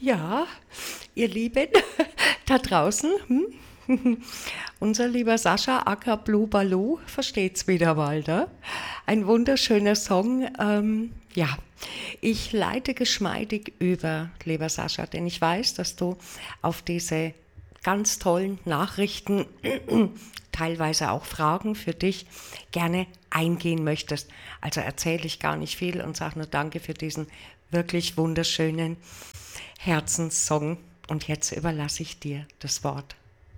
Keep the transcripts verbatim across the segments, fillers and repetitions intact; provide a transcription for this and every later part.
Ja, ihr Lieben da draußen, hm? Unser lieber Sascha Acker Blue Baloo versteht's wieder mal, ne? Ein wunderschöner Song. Ähm, ja, ich leite geschmeidig über, lieber Sascha, denn ich weiß, dass du auf diese ganz tollen Nachrichten, teilweise auch Fragen für dich, gerne eingehen möchtest. Also erzähle ich gar nicht viel und sage nur Danke für diesen wirklich wunderschönen Herzenssong. Und jetzt überlasse ich dir das Wort.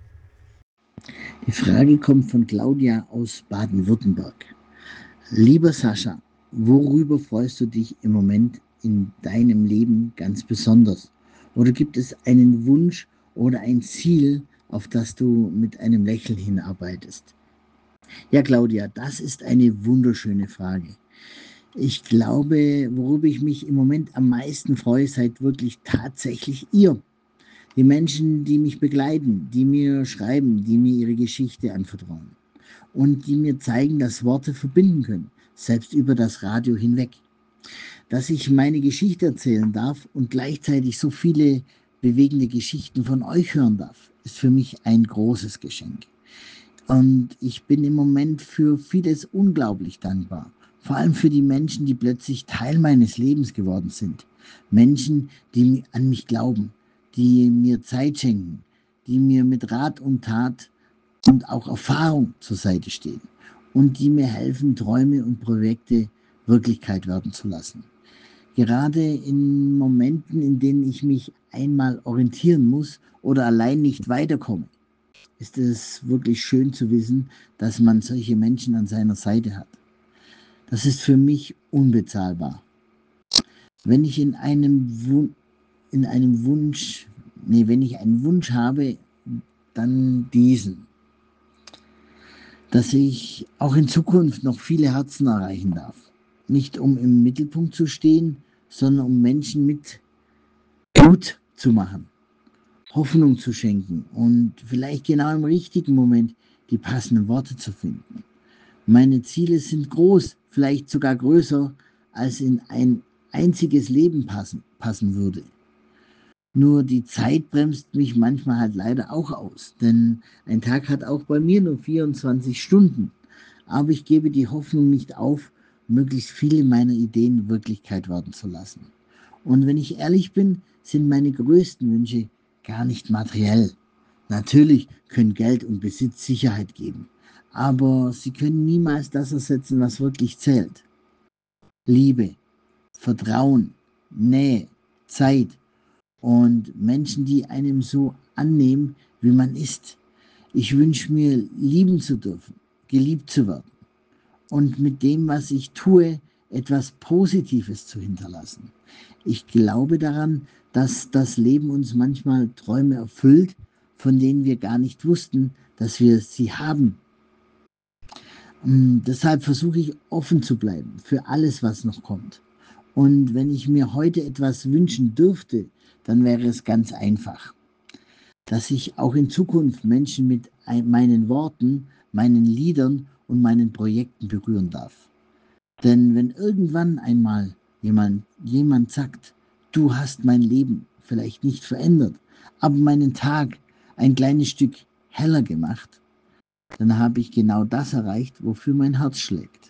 Die Frage kommt von Claudia aus Baden-Württemberg. Lieber Sascha, worüber freust du dich im Moment in deinem Leben ganz besonders? Oder gibt es einen Wunsch oder ein Ziel, auf das du mit einem Lächeln hinarbeitest? Ja, Claudia, das ist eine wunderschöne Frage. Ich glaube, worüber ich mich im Moment am meisten freue, seid wirklich tatsächlich ihr. Die Menschen, die mich begleiten, die mir schreiben, die mir ihre Geschichte anvertrauen und die mir zeigen, dass Worte verbinden können, selbst über das Radio hinweg. Dass ich meine Geschichte erzählen darf und gleichzeitig so viele bewegende Geschichten von euch hören darf, ist für mich ein großes Geschenk. Und ich bin im Moment für vieles unglaublich dankbar. Vor allem für die Menschen, die plötzlich Teil meines Lebens geworden sind. Menschen, die an mich glauben, die mir Zeit schenken, die mir mit Rat und Tat und auch Erfahrung zur Seite stehen und die mir helfen, Träume und Projekte Wirklichkeit werden zu lassen. Gerade in Momenten, in denen ich mich einmal orientieren muss oder allein nicht weiterkomme, ist es wirklich schön zu wissen, dass man solche Menschen an seiner Seite hat. Das ist für mich unbezahlbar. Wenn ich in einem, Wu in einem Wunsch, nee, wenn ich einen Wunsch habe, dann diesen, dass ich auch in Zukunft noch viele Herzen erreichen darf. Nicht um im Mittelpunkt zu stehen, sondern um Menschen mit gut zu machen, Hoffnung zu schenken und vielleicht genau im richtigen Moment die passenden Worte zu finden. Meine Ziele sind groß, vielleicht sogar größer, als in ein einziges Leben passen, passen würde. Nur die Zeit bremst mich manchmal halt leider auch aus, denn ein Tag hat auch bei mir nur vierundzwanzig Stunden. Aber ich gebe die Hoffnung nicht auf, möglichst viele meiner Ideen Wirklichkeit werden zu lassen. Und wenn ich ehrlich bin, sind meine größten Wünsche gar nicht materiell. Natürlich können Geld und Besitz Sicherheit geben, aber sie können niemals das ersetzen, was wirklich zählt. Liebe, Vertrauen, Nähe, Zeit und Menschen, die einem so annehmen, wie man ist. Ich wünsche mir, lieben zu dürfen, geliebt zu werden und mit dem, was ich tue, etwas Positives zu hinterlassen. Ich glaube daran, dass das Leben uns manchmal Träume erfüllt, von denen wir gar nicht wussten, dass wir sie haben. Und deshalb versuche ich offen zu bleiben für alles, was noch kommt. Und wenn ich mir heute etwas wünschen dürfte, dann wäre es ganz einfach, dass ich auch in Zukunft Menschen mit meinen Worten, meinen Liedern und meinen Projekten berühren darf. Denn wenn irgendwann einmal jemand, jemand sagt, du hast mein Leben vielleicht nicht verändert, aber meinen Tag ein kleines Stück heller gemacht, dann habe ich genau das erreicht, wofür mein Herz schlägt.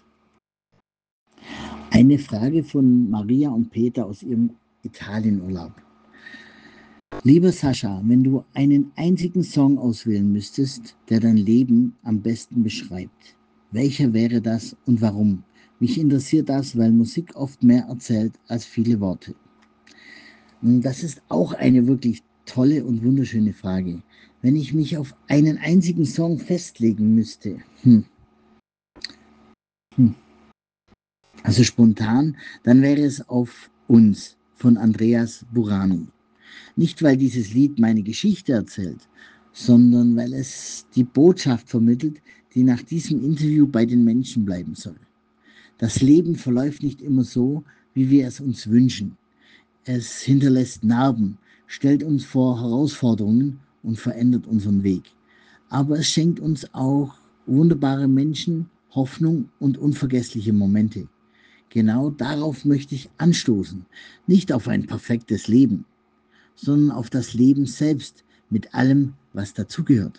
Eine Frage von Maria und Peter aus ihrem Italienurlaub. Lieber Sascha, wenn du einen einzigen Song auswählen müsstest, der dein Leben am besten beschreibt, welcher wäre das und warum? Mich interessiert das, weil Musik oft mehr erzählt als viele Worte. Das ist auch eine wirklich tolle und wunderschöne Frage. Wenn ich mich auf einen einzigen Song festlegen müsste, hm, hm, also spontan, dann wäre es auf Uns von Andreas Burani. Nicht, weil dieses Lied meine Geschichte erzählt, sondern weil es die Botschaft vermittelt, die nach diesem Interview bei den Menschen bleiben soll. Das Leben verläuft nicht immer so, wie wir es uns wünschen. Es hinterlässt Narben, stellt uns vor Herausforderungen und verändert unseren Weg. Aber es schenkt uns auch wunderbare Menschen, Hoffnung und unvergessliche Momente. Genau darauf möchte ich anstoßen, nicht auf ein perfektes Leben, sondern auf das Leben selbst mit allem, was dazugehört.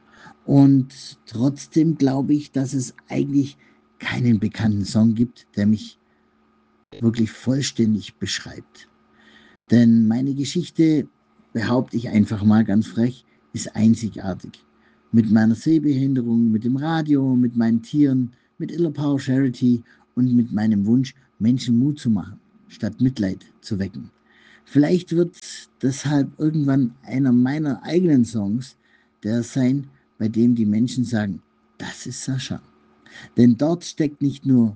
Und trotzdem glaube ich, dass es eigentlich keinen bekannten Song gibt, der mich wirklich vollständig beschreibt. Denn meine Geschichte, behaupte ich einfach mal ganz frech, ist einzigartig. Mit meiner Sehbehinderung, mit dem Radio, mit meinen Tieren, mit Iller Power Charity und mit meinem Wunsch, Menschen Mut zu machen, statt Mitleid zu wecken. Vielleicht wird deshalb irgendwann einer meiner eigenen Songs der sein, bei dem die Menschen sagen, das ist Sascha. Denn dort steckt nicht nur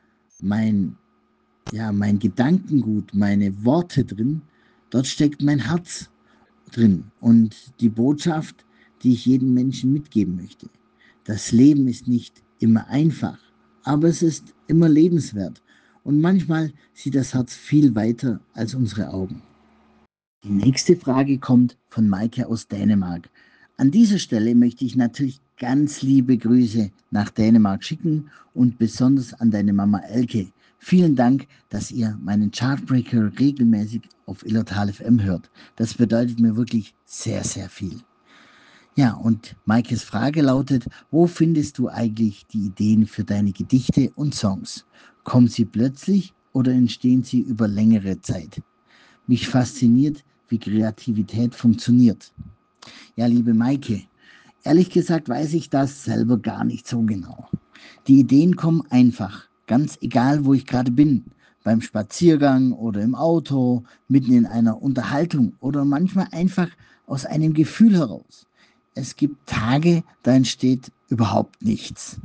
mein, ja, mein Gedankengut, meine Worte drin, dort steckt mein Herz drin und die Botschaft, die ich jedem Menschen mitgeben möchte. Das Leben ist nicht immer einfach, aber es ist immer lebenswert und manchmal sieht das Herz viel weiter als unsere Augen. Die nächste Frage kommt von Maike aus Dänemark. An dieser Stelle möchte ich natürlich ganz liebe Grüße nach Dänemark schicken und besonders an deine Mama Elke. Vielen Dank, dass ihr meinen Chartbreaker regelmäßig auf Illertal F M hört. Das bedeutet mir wirklich sehr, sehr viel. Ja, und Maikes Frage lautet, wo findest du eigentlich die Ideen für deine Gedichte und Songs? Kommen sie plötzlich oder entstehen sie über längere Zeit? Mich fasziniert, wie Kreativität funktioniert. Ja, liebe Maike, ehrlich gesagt weiß ich das selber gar nicht so genau. Die Ideen kommen einfach, ganz egal, wo ich gerade bin. Beim Spaziergang oder im Auto, mitten in einer Unterhaltung oder manchmal einfach aus einem Gefühl heraus. Es gibt Tage, da entsteht überhaupt nichts.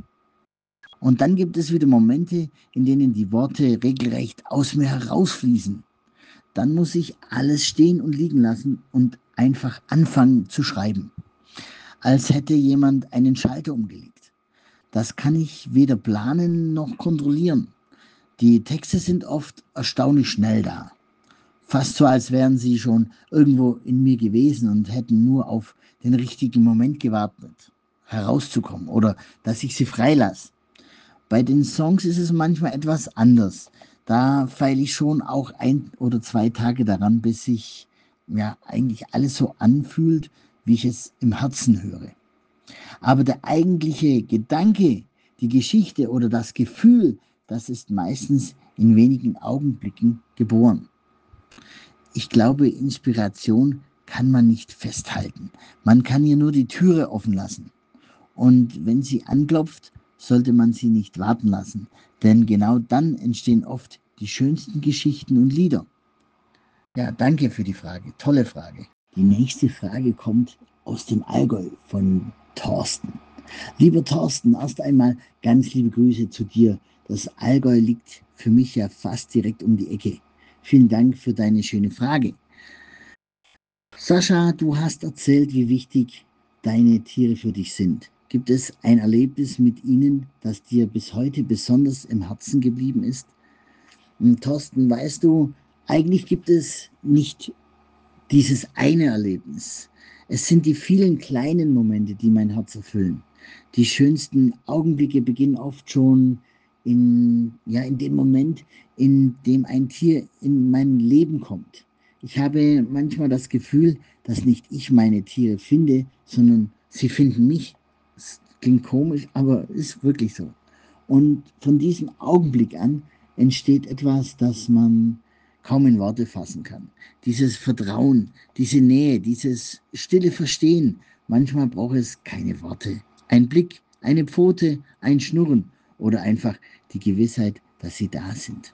Und dann gibt es wieder Momente, in denen die Worte regelrecht aus mir herausfließen. Dann muss ich alles stehen und liegen lassen und einfach anfangen zu schreiben. Als hätte jemand einen Schalter umgelegt. Das kann ich weder planen noch kontrollieren. Die Texte sind oft erstaunlich schnell da. Fast so, als wären sie schon irgendwo in mir gewesen und hätten nur auf den richtigen Moment gewartet, herauszukommen oder dass ich sie freilasse. Bei den Songs ist es manchmal etwas anders. Da feile ich schon auch ein oder zwei Tage daran, bis sich ja eigentlich alles so anfühlt, wie ich es im Herzen höre. Aber der eigentliche Gedanke, die Geschichte oder das Gefühl, das ist meistens in wenigen Augenblicken geboren. Ich glaube, Inspiration kann man nicht festhalten. Man kann ihr nur die Türe offen lassen. Und wenn sie anklopft, sollte man sie nicht warten lassen, denn genau dann entstehen oft die schönsten Geschichten und Lieder. Ja, danke für die Frage, tolle Frage. Die nächste Frage kommt aus dem Allgäu von Thorsten. Lieber Thorsten, erst einmal ganz liebe Grüße zu dir. Das Allgäu liegt für mich ja fast direkt um die Ecke. Vielen Dank für deine schöne Frage. Sascha, du hast erzählt, wie wichtig deine Tiere für dich sind. Gibt es ein Erlebnis mit ihnen, das dir bis heute besonders im Herzen geblieben ist? Und Thorsten, weißt du, eigentlich gibt es nicht dieses eine Erlebnis. Es sind die vielen kleinen Momente, die mein Herz erfüllen. Die schönsten Augenblicke beginnen oft schon in, ja, in dem Moment, in dem ein Tier in mein Leben kommt. Ich habe manchmal das Gefühl, dass nicht ich meine Tiere finde, sondern sie finden mich. Es klingt komisch, aber ist wirklich so. Und von diesem Augenblick an entsteht etwas, das man kaum in Worte fassen kann. Dieses Vertrauen, diese Nähe, dieses stille Verstehen. Manchmal braucht es keine Worte. Ein Blick, eine Pfote, ein Schnurren oder einfach die Gewissheit, dass sie da sind.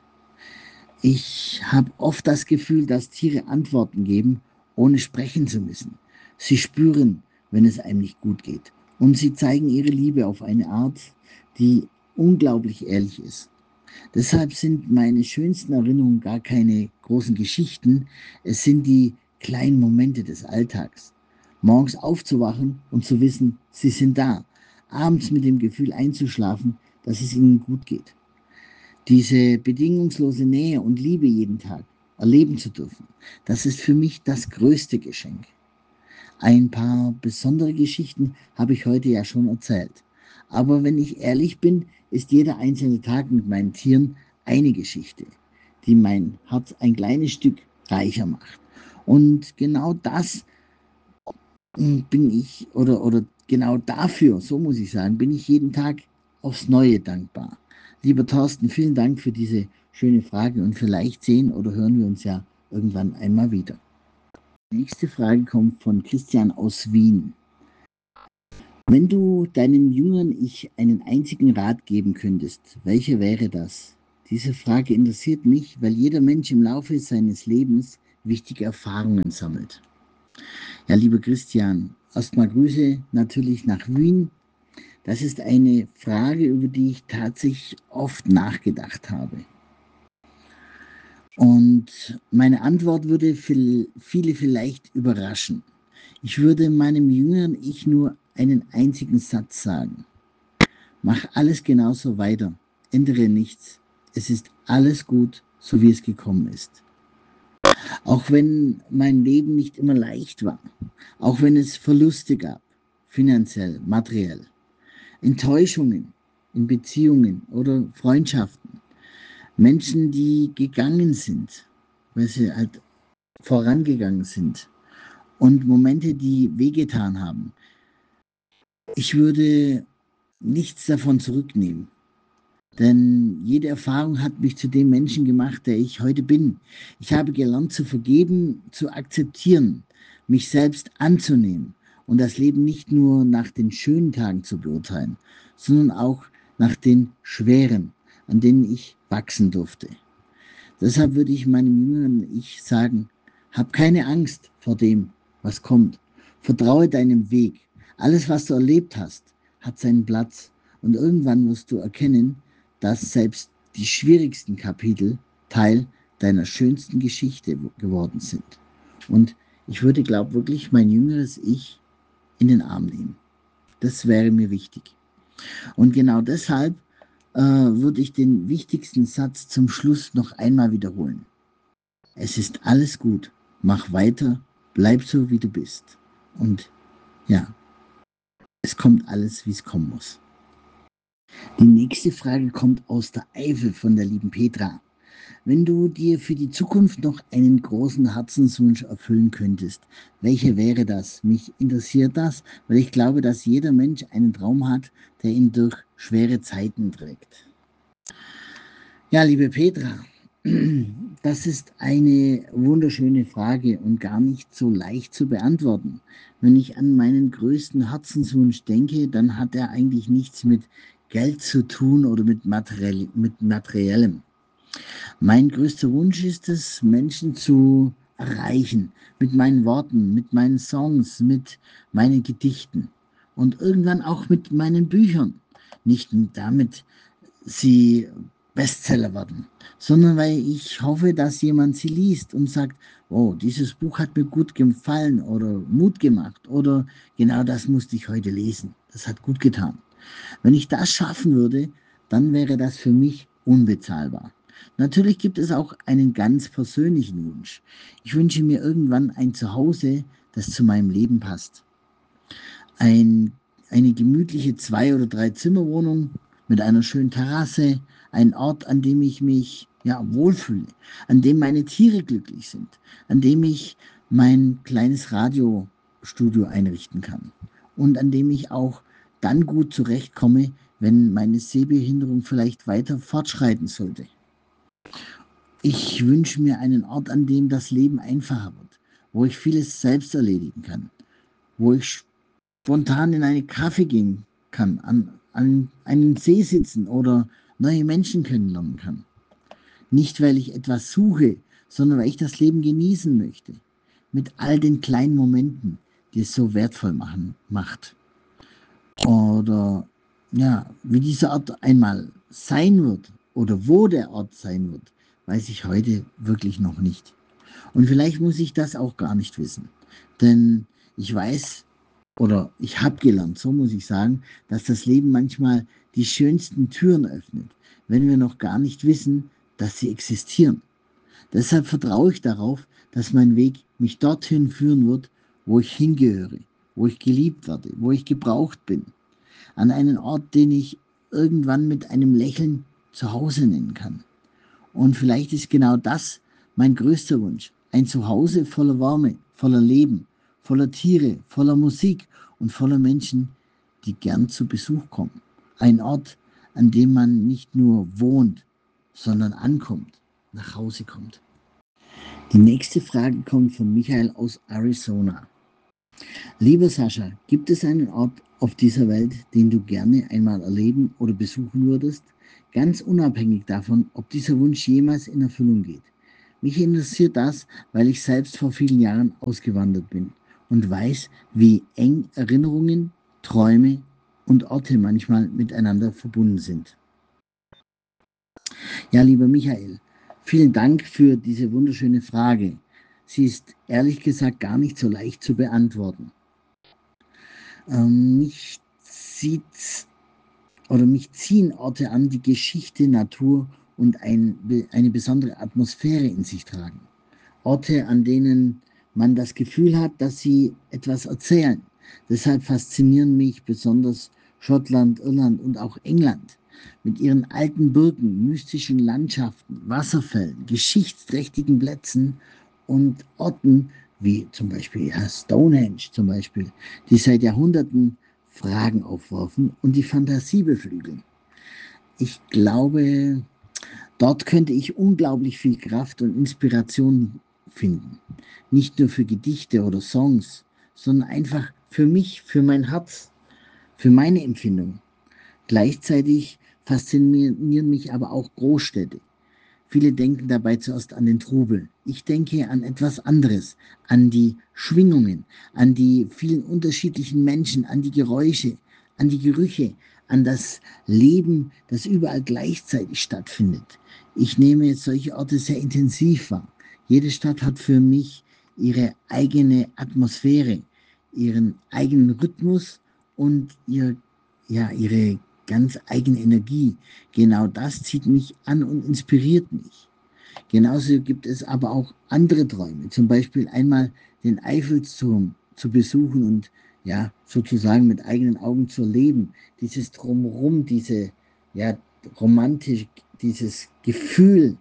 Ich habe oft das Gefühl, dass Tiere Antworten geben, ohne sprechen zu müssen. Sie spüren, wenn es einem nicht gut geht. Und sie zeigen ihre Liebe auf eine Art, die unglaublich ehrlich ist. Deshalb sind meine schönsten Erinnerungen gar keine großen Geschichten, es sind die kleinen Momente des Alltags. Morgens aufzuwachen und zu wissen, sie sind da. Abends mit dem Gefühl einzuschlafen, dass es ihnen gut geht. Diese bedingungslose Nähe und Liebe jeden Tag erleben zu dürfen, das ist für mich das größte Geschenk. Ein paar besondere Geschichten habe ich heute ja schon erzählt. Aber wenn ich ehrlich bin, ist jeder einzelne Tag mit meinen Tieren eine Geschichte, die mein Herz ein kleines Stück reicher macht. Und genau das mm, bin ich, oder, oder genau dafür, so muss ich sagen, bin ich jeden Tag aufs Neue dankbar. Lieber Thorsten, vielen Dank für diese schöne Frage und vielleicht sehen oder hören wir uns ja irgendwann einmal wieder. Die nächste Frage kommt von Christian aus Wien. Wenn du deinem jüngeren Ich einen einzigen Rat geben könntest, welcher wäre das? Diese Frage interessiert mich, weil jeder Mensch im Laufe seines Lebens wichtige Erfahrungen sammelt. Ja, lieber Christian, erstmal Grüße natürlich nach Wien. Das ist eine Frage, über die ich tatsächlich oft nachgedacht habe. Und meine Antwort würde viel- viele vielleicht überraschen. Ich würde meinem jüngeren Ich nur einen einzigen Satz sagen. Mach alles genauso weiter. Ändere nichts. Es ist alles gut, so wie es gekommen ist. Auch wenn mein Leben nicht immer leicht war. Auch wenn es Verluste gab. Finanziell, materiell. Enttäuschungen in Beziehungen oder Freundschaften. Menschen, die gegangen sind, weil sie halt vorangegangen sind. Und Momente, die wehgetan haben. Ich würde nichts davon zurücknehmen. Denn jede Erfahrung hat mich zu dem Menschen gemacht, der ich heute bin. Ich habe gelernt zu vergeben, zu akzeptieren, mich selbst anzunehmen und das Leben nicht nur nach den schönen Tagen zu beurteilen, sondern auch nach den schweren, an denen ich wachsen durfte. Deshalb würde ich meinem jüngeren Ich sagen, hab keine Angst vor dem, was kommt. Vertraue deinem Weg. Alles, was du erlebt hast, hat seinen Platz. Und irgendwann wirst du erkennen, dass selbst die schwierigsten Kapitel Teil deiner schönsten Geschichte geworden sind. Und ich würde, glaube ich, wirklich mein jüngeres Ich in den Arm nehmen. Das wäre mir wichtig. Und genau deshalb äh, würde ich den wichtigsten Satz zum Schluss noch einmal wiederholen. Es ist alles gut. Mach weiter. Bleib so, wie du bist. Und ja, es kommt alles, wie es kommen muss. Die nächste Frage kommt aus der Eifel von der lieben Petra. Wenn du dir für die Zukunft noch einen großen Herzenswunsch erfüllen könntest, welcher wäre das? Mich interessiert das, weil ich glaube, dass jeder Mensch einen Traum hat, der ihn durch schwere Zeiten trägt. Ja, liebe Petra, das ist eine wunderschöne Frage und gar nicht so leicht zu beantworten. Wenn ich an meinen größten Herzenswunsch denke, dann hat er eigentlich nichts mit Geld zu tun oder mit, materiell, mit materiellem. Mein größter Wunsch ist es, Menschen zu erreichen, mit meinen Worten, mit meinen Songs, mit meinen Gedichten und irgendwann auch mit meinen Büchern. Nicht damit sie Bestseller werden, sondern weil ich hoffe, dass jemand sie liest und sagt, oh, dieses Buch hat mir gut gefallen oder Mut gemacht oder genau das musste ich heute lesen. Das hat gut getan. Wenn ich das schaffen würde, dann wäre das für mich unbezahlbar. Natürlich gibt es auch einen ganz persönlichen Wunsch. Ich wünsche mir irgendwann ein Zuhause, das zu meinem Leben passt. Ein, eine gemütliche Zwei- oder Drei-Zimmer-Wohnung mit einer schönen Terrasse, ein Ort, an dem ich mich ja, wohlfühle, an dem meine Tiere glücklich sind, an dem ich mein kleines Radiostudio einrichten kann und an dem ich auch dann gut zurechtkomme, wenn meine Sehbehinderung vielleicht weiter fortschreiten sollte. Ich wünsche mir einen Ort, an dem das Leben einfacher wird, wo ich vieles selbst erledigen kann, wo ich spontan in einen Kaffee gehen kann, an, an einen See sitzen oder neue Menschen kennenlernen kann. Nicht, weil ich etwas suche, sondern weil ich das Leben genießen möchte. Mit all den kleinen Momenten, die es so wertvoll machen, macht. Oder ja, wie dieser Ort einmal sein wird oder wo der Ort sein wird, weiß ich heute wirklich noch nicht. Und vielleicht muss ich das auch gar nicht wissen. Denn ich weiß oder ich habe gelernt, so muss ich sagen, dass das Leben manchmal die schönsten Türen öffnet, wenn wir noch gar nicht wissen, dass sie existieren. Deshalb vertraue ich darauf, dass mein Weg mich dorthin führen wird, wo ich hingehöre, wo ich geliebt werde, wo ich gebraucht bin. An einen Ort, den ich irgendwann mit einem Lächeln zu Hause nennen kann. Und vielleicht ist genau das mein größter Wunsch, Ein Zuhause voller Wärme, voller Leben, voller Tiere, voller Musik und voller Menschen, die gern zu Besuch kommen. Ein Ort, an dem man nicht nur wohnt, sondern ankommt, nach Hause kommt. Die nächste Frage kommt von Michael aus Arizona. Lieber Sascha, gibt es einen Ort auf dieser Welt, den du gerne einmal erleben oder besuchen würdest? Ganz unabhängig davon, ob dieser Wunsch jemals in Erfüllung geht. Mich interessiert das, weil ich selbst vor vielen Jahren ausgewandert bin und weiß, wie eng Erinnerungen, Träume und Orte manchmal miteinander verbunden sind. Ja, lieber Michael, vielen Dank für diese wunderschöne Frage. Sie ist ehrlich gesagt gar nicht so leicht zu beantworten. Ähm, mich zieht oder mich ziehen Orte an, die Geschichte, Natur und ein, eine besondere Atmosphäre in sich tragen. Orte, an denen man das Gefühl hat, dass sie etwas erzählen. Deshalb faszinieren mich besonders Schottland, Irland und auch England mit ihren alten Burgen, mystischen Landschaften, Wasserfällen, geschichtsträchtigen Plätzen und Orten wie zum Beispiel ja, Stonehenge zum Beispiel, die seit Jahrhunderten Fragen aufwerfen und die Fantasie beflügeln. Ich glaube, dort könnte ich unglaublich viel Kraft und Inspiration finden. Nicht nur für Gedichte oder Songs, sondern einfach für mich, für mein Herz, für meine Empfindung. Gleichzeitig faszinieren mich aber auch Großstädte. Viele denken dabei zuerst an den Trubel. Ich denke an etwas anderes, an die Schwingungen, an die vielen unterschiedlichen Menschen, an die Geräusche, an die Gerüche, an das Leben, das überall gleichzeitig stattfindet. Ich nehme jetzt solche Orte sehr intensiv wahr. Jede Stadt hat für mich ihre eigene Atmosphäre, ihren eigenen Rhythmus und ihr, ja, ihre ganz eigene Energie. Genau das zieht mich an und inspiriert mich. Genauso gibt es aber auch andere Träume, zum Beispiel einmal den Eiffelturm zu besuchen und ja, sozusagen mit eigenen Augen zu erleben. Dieses Drumherum, diese ja, Romantik, dieses Gefühl,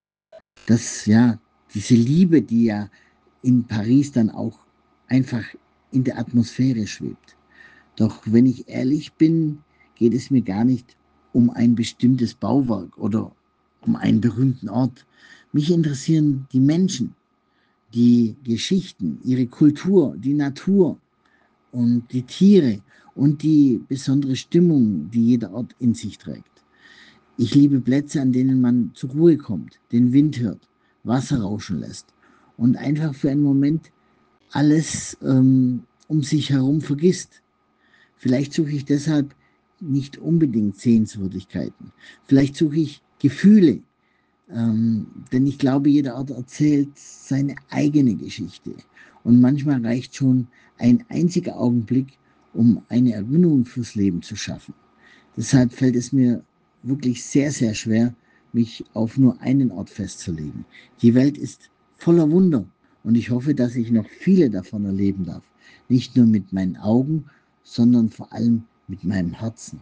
das ja, diese Liebe, die ja in Paris dann auch einfach in der Atmosphäre schwebt. Doch wenn ich ehrlich bin, geht es mir gar nicht um ein bestimmtes Bauwerk oder um einen berühmten Ort. Mich interessieren die Menschen, die Geschichten, ihre Kultur, die Natur und die Tiere und die besondere Stimmung, die jeder Ort in sich trägt. Ich liebe Plätze, an denen man zur Ruhe kommt, den Wind hört, Wasser rauschen lässt und einfach für einen Moment alles ähm, um sich herum vergisst. Vielleicht suche ich deshalb nicht unbedingt Sehenswürdigkeiten. Vielleicht suche ich Gefühle, ähm, denn ich glaube, jeder Ort erzählt seine eigene Geschichte. Und manchmal reicht schon ein einziger Augenblick, um eine Erinnerung fürs Leben zu schaffen. Deshalb fällt es mir wirklich sehr, sehr schwer, mich auf nur einen Ort festzulegen. Die Welt ist voller Wunder und ich hoffe, dass ich noch viele davon erleben darf. Nicht nur mit meinen Augen, sondern vor allem mit meinem Herzen.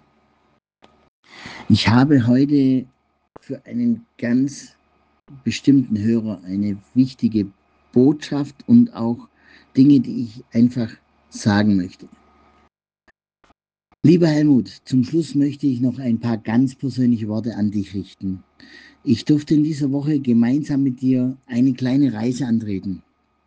Ich habe heute für einen ganz bestimmten Hörer eine wichtige Botschaft und auch Dinge, die ich einfach sagen möchte. Lieber Helmut, zum Schluss möchte ich noch ein paar ganz persönliche Worte an dich richten. Ich durfte in dieser Woche gemeinsam mit dir eine kleine Reise antreten.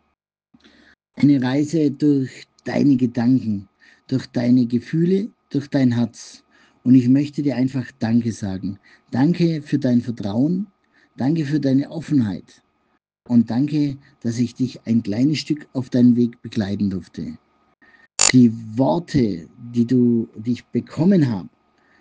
Eine Reise durch deine Gedanken, durch deine Gefühle, durch dein Herz. Und ich möchte dir einfach Danke sagen. Danke für dein Vertrauen, danke für deine Offenheit und danke, dass ich dich ein kleines Stück auf deinen Weg begleiten durfte. Die Worte, die du, die ich bekommen habe,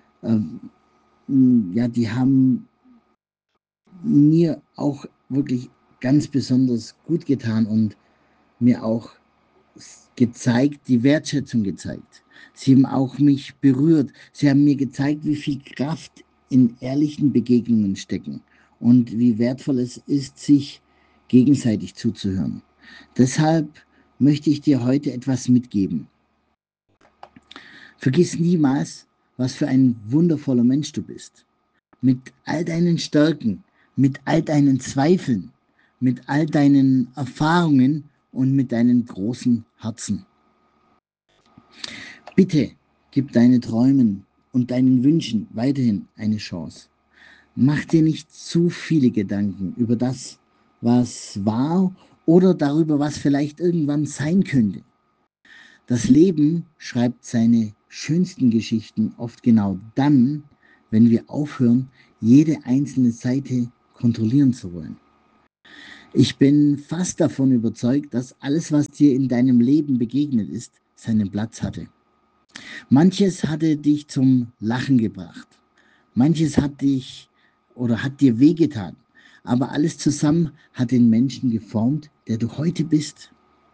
ähm, ja, die haben mir auch wirklich ganz besonders gut getan und mir auch gezeigt, die Wertschätzung gezeigt. Sie haben auch mich berührt. Sie haben mir gezeigt, wie viel Kraft in ehrlichen Begegnungen stecken und wie wertvoll es ist, sich gegenseitig zuzuhören. Deshalb möchte ich dir heute etwas mitgeben. Vergiss niemals, was für ein wundervoller Mensch du bist. Mit all deinen Stärken, mit all deinen Zweifeln, mit all deinen Erfahrungen und mit deinem großen Herzen. Bitte gib deinen Träumen und deinen Wünschen weiterhin eine Chance. Mach dir nicht zu viele Gedanken über das, was war oder darüber, was vielleicht irgendwann sein könnte. Das Leben schreibt seine schönsten Geschichten oft genau dann, wenn wir aufhören, jede einzelne Seite kontrollieren zu wollen. Ich bin fast davon überzeugt, dass alles, was dir in deinem Leben begegnet ist, seinen Platz hatte. Manches hatte dich zum Lachen gebracht. Manches hat dich oder hat dir wehgetan. Aber alles zusammen hat den Menschen geformt, der du heute bist.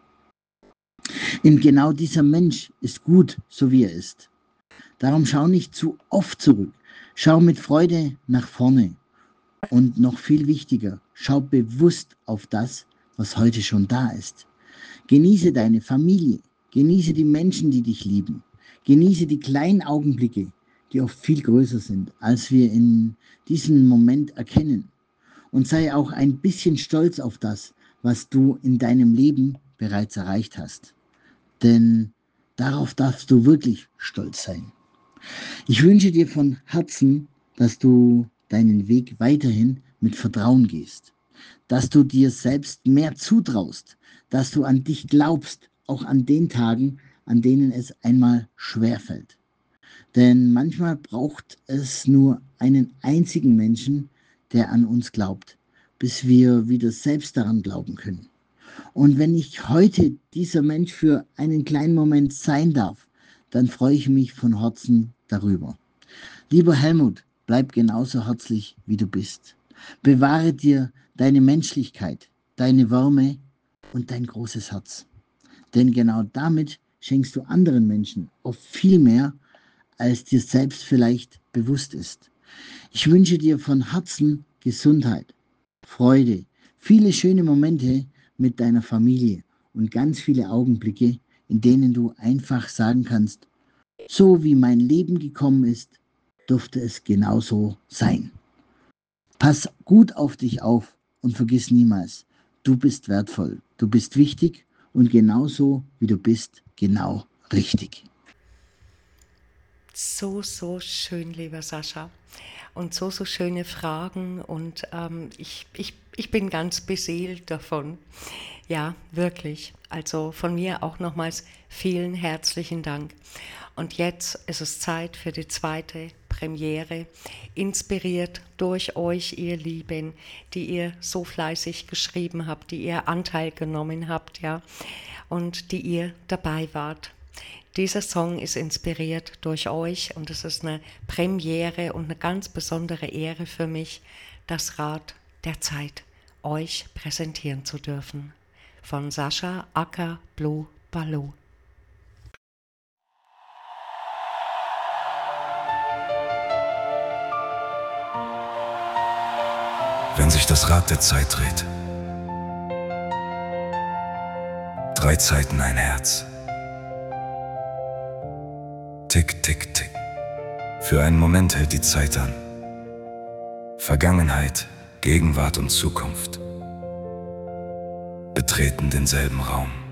Und genau dieser Mensch ist gut, so wie er ist. Darum schau nicht zu oft zurück. Schau mit Freude nach vorne. Und noch viel wichtiger, schau bewusst auf das, was heute schon da ist. Genieße deine Familie. Genieße die Menschen, die dich lieben. Genieße die kleinen Augenblicke, die oft viel größer sind, als wir in diesem Moment erkennen. Und sei auch ein bisschen stolz auf das, was du in deinem Leben bereits erreicht hast. Denn darauf darfst du wirklich stolz sein. Ich wünsche dir von Herzen, dass du deinen Weg weiterhin mit Vertrauen gehst. Dass du dir selbst mehr zutraust. Dass du an dich glaubst, auch an den Tagen, an denen es einmal schwerfällt. Denn manchmal braucht es nur einen einzigen Menschen, der an uns glaubt, bis wir wieder selbst daran glauben können. Und wenn ich heute dieser Mensch für einen kleinen Moment sein darf, dann freue ich mich von Herzen darüber. Lieber Helmut, bleib genauso herzlich, wie du bist. Bewahre dir deine Menschlichkeit, deine Wärme und dein großes Herz. Denn genau damit schenkst du anderen Menschen oft viel mehr, als dir selbst vielleicht bewusst ist. Ich wünsche dir von Herzen Gesundheit, Freude, viele schöne Momente mit deiner Familie und ganz viele Augenblicke, in denen du einfach sagen kannst, so wie mein Leben gekommen ist, durfte es genauso sein. Pass gut auf dich auf und vergiss niemals, du bist wertvoll, du bist wichtig und genauso wie du bist, genau richtig. So, so schön, lieber Sascha. Und so, so schöne Fragen. Und ähm, ich, ich, ich bin ganz beseelt davon. Ja, wirklich. Also von mir auch nochmals vielen herzlichen Dank. Und jetzt ist es Zeit für die zweite Premiere, inspiriert durch euch, ihr Lieben, die ihr so fleißig geschrieben habt, die ihr Anteil genommen habt, ja, und die ihr dabei wart. Dieser Song ist inspiriert durch euch und es ist eine Premiere und eine ganz besondere Ehre für mich, das Rad der Zeit euch präsentieren zu dürfen. Von Sascha aka Blue Baloo. Wenn sich das Rad der Zeit dreht, drei Zeiten ein Herz. Tick, tick, tick. Für einen Moment hält die Zeit an. Vergangenheit, Gegenwart und Zukunft betreten denselben Raum.